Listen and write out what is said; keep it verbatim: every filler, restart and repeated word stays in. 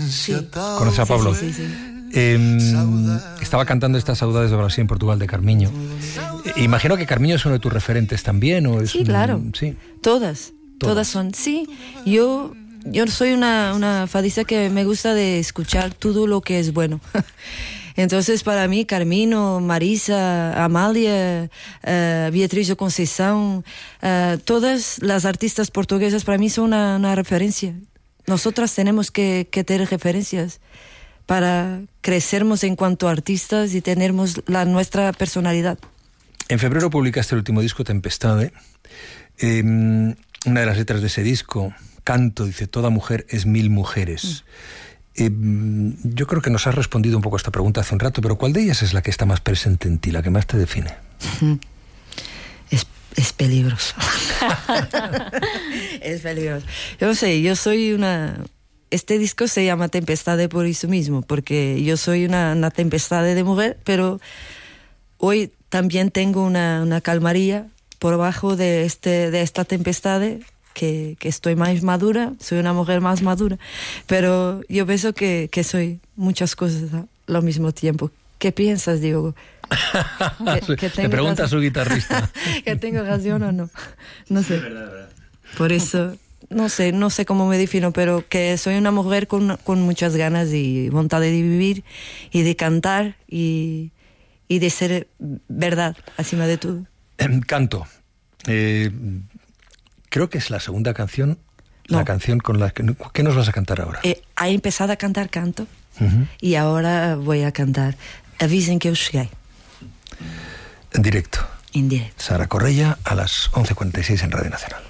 Sí. ¿Conoces a Pablo? Sí, sí, sí, sí. Eh, estaba cantando estas Saudades de Brasil en Portugal de Carmiño. Eh, imagino que Carmiño es uno de tus referentes también, ¿o es Sí, un- claro. Sí. Todas, todas, todas son. Sí, yo, yo soy una, una fadista que me gusta de escuchar todo lo que es bueno. Entonces, para mí, Carmino, Marisa, Amália, uh, Beatriz de Conceição, uh, todas las artistas portuguesas para mí son una, una referencia. Nosotras tenemos que, que tener referencias para crecernos en cuanto a artistas y tenermos la nuestra personalidad. En febrero publicaste el último disco, Tempestade. Eh, una de las letras de ese disco, Canto, dice: toda mujer es mil mujeres. Mm. Eh, yo creo que nos has respondido un poco a esta pregunta hace un rato, pero ¿cuál de ellas es la que está más presente en ti, la que más te define? Es, es peligroso. Es peligroso. Yo sé, yo soy una... Este disco se llama Tempestade por eso mismo, porque yo soy una, una tempestade de mujer, pero hoy también tengo una, una calmaría por bajo de, este, de esta tempestade. Que, que estoy más madura, soy una mujer más madura, pero yo pienso que, que soy muchas cosas al mismo tiempo. ¿Qué piensas, Diego? ¿Que, que Le pregunta razón? A su guitarrista. ¿Que tengo razón o no? No sé. Por eso, no sé, no sé cómo me defino, pero que soy una mujer con, con muchas ganas y voluntad de vivir y de cantar y, y de ser verdad, encima de todo. Canto. Eh... Creo que es la segunda canción, no. la canción con la que... ¿Qué nos vas a cantar ahora? Eh, he empezado a cantar Canto uh-huh. y ahora voy a cantar Avisen que eu cheguei. En directo. En directo. Sara Correia a las once cuarenta y seis en Radio Nacional.